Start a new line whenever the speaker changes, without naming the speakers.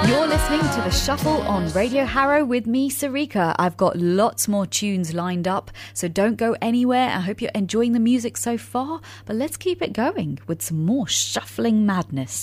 You're listening to The Shuffle on Radio Harrow with me, Sarika. I've got lots more tunes lined up, so don't go anywhere. I hope you're enjoying the music so far, but let's keep it going with some more shuffling madness.